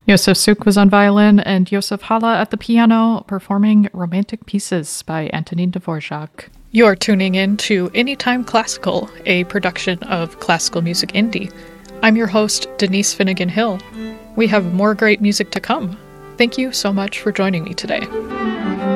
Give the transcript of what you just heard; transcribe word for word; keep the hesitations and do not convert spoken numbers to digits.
Yosef Suk was on violin and Yosef Hala at the piano, performing Romantic Pieces by Antonin Dvorak. You're tuning in to Anytime Classical, a production of Classical Music Indie. I'm your host, Denise Finnegan Hill. We have more great music to come. Thank you so much for joining me today.